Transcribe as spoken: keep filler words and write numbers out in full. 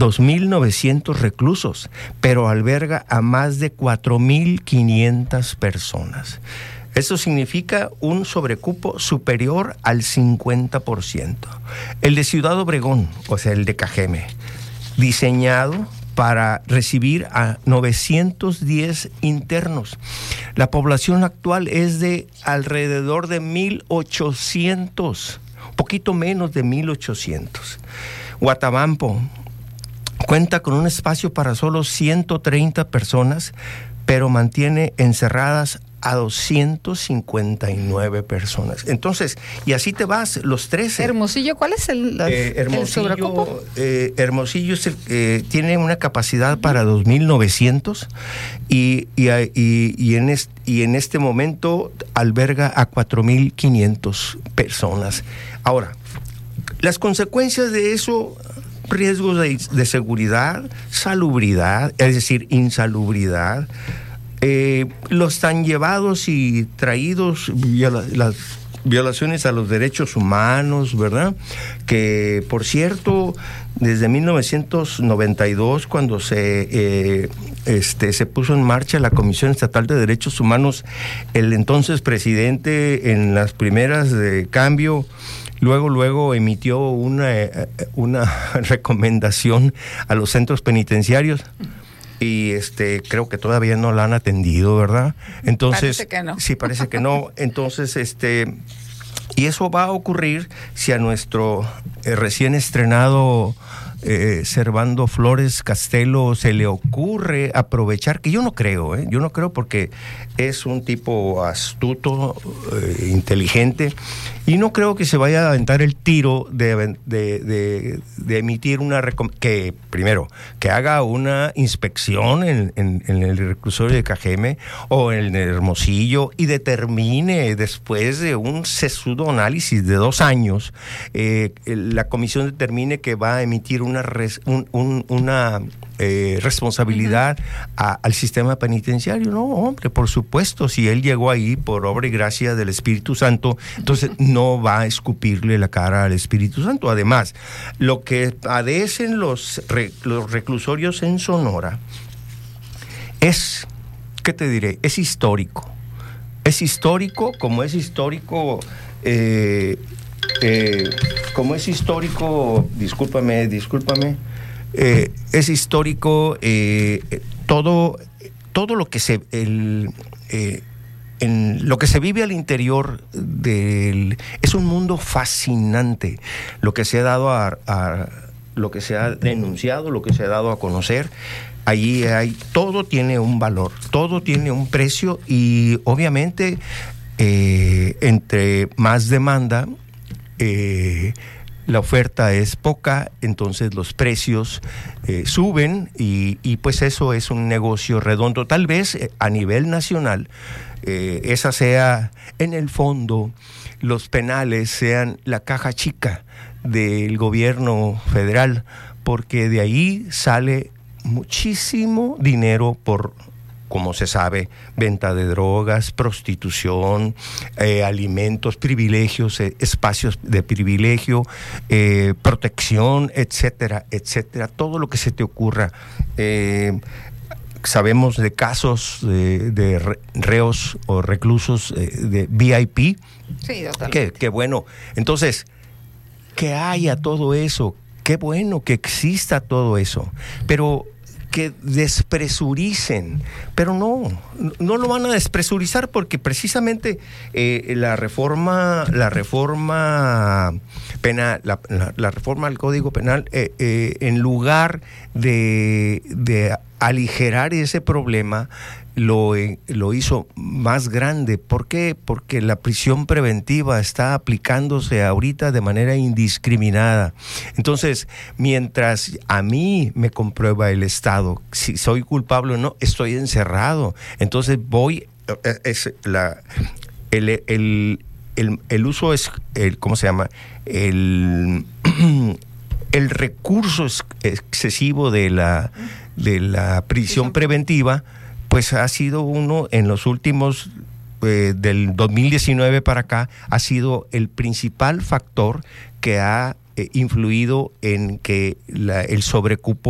dos mil novecientos reclusos, pero alberga a más de cuatro mil quinientas personas. Eso significa un sobrecupo superior al cincuenta por ciento. El de Ciudad Obregón, o sea, el de Cajeme, diseñado para recibir a novecientos diez internos. La población actual es de alrededor de mil ochocientos, poquito menos de mil ochocientos. Guatabampo cuenta con un espacio para solo ciento treinta personas, pero mantiene encerradas a doscientas cincuenta y nueve personas. Entonces, y así te vas, los trece. Hermosillo, ¿cuál es el, eh, Hermosillo, el sobrecupo? Eh, Hermosillo es el, eh, tiene una capacidad para dos mil novecientos y, y, y, y, en este, y en este momento alberga a cuatro mil quinientas personas. Ahora, las consecuencias de eso, riesgos de, de seguridad, salubridad, es decir, insalubridad, Eh, los tan llevados y traídos, viola, las violaciones a los derechos humanos, ¿verdad? Que, por cierto, desde mil novecientos noventa y dos, cuando se, eh, este, se puso en marcha la Comisión Estatal de Derechos Humanos, el entonces presidente, en las primeras de cambio, Luego, luego emitió una, una recomendación a los centros penitenciarios. Y este creo que todavía no la han atendido, ¿verdad? Entonces, parece que no. Sí, parece que no. Entonces, este y eso va a ocurrir si a nuestro eh, recién estrenado eh, Servando Flores Castelo se le ocurre aprovechar, que yo no creo, ¿eh? Yo no creo, porque es un tipo astuto, eh, inteligente, y no creo que se vaya a aventar el tiro de, de, de, de emitir una recom- que primero, que haga una inspección en, en, en el reclusorio de Cajeme o en el Hermosillo y determine, después de un sesudo análisis de dos años, eh, la comisión determine que va a emitir una, res, un, un, una eh, responsabilidad uh-huh. a, al sistema penitenciario. No, hombre, por supuesto, si él llegó ahí por obra y gracia del Espíritu Santo, entonces no va a escupirle la cara al Espíritu Santo. Además, lo que padecen los, re, los reclusorios en Sonora es, ¿qué te diré? Es histórico. Es histórico, como es histórico, eh, eh, como es histórico, discúlpame, discúlpame, eh, es histórico eh, todo, todo lo que se, el, eh, en lo que se vive al interior del, es un mundo fascinante, lo que se ha dado a, a lo que se ha denunciado, lo que se ha dado a conocer. Allí hay, todo tiene un valor, todo tiene un precio, y obviamente eh, entre más demanda, eh, la oferta es poca, entonces los precios eh, suben, y, y pues eso es un negocio redondo. Tal vez eh, a nivel nacional eh, esa sea, en el fondo, los penales sean la caja chica del gobierno federal, porque de ahí sale muchísimo dinero por, como se sabe, venta de drogas, prostitución, eh, alimentos, privilegios, eh, espacios de privilegio, eh, protección, etcétera, etcétera, todo lo que se te ocurra. Eh, sabemos de casos de, de reos o reclusos eh, de V I P. Sí, totalmente. Qué, qué bueno. Entonces, que haya todo eso, qué bueno que exista todo eso, pero que despresuricen, pero no, no lo van a despresurizar, porque precisamente eh, la reforma, la reforma penal, la, la, la reforma al Código Penal, eh, eh, en lugar de, de aligerar ese problema, lo, lo hizo más grande. ¿Por qué? Porque la prisión preventiva está aplicándose ahorita de manera indiscriminada. Entonces, mientras a mí me comprueba el Estado si soy culpable o no, estoy encerrado. Entonces voy, es la, el, el, el, el uso es, el, ¿cómo se llama? El, el recurso excesivo de la, de la prisión preventiva, pues ha sido uno en los últimos, eh, del dos mil diecinueve para acá, ha sido el principal factor que ha eh, influido en que la, el sobrecupo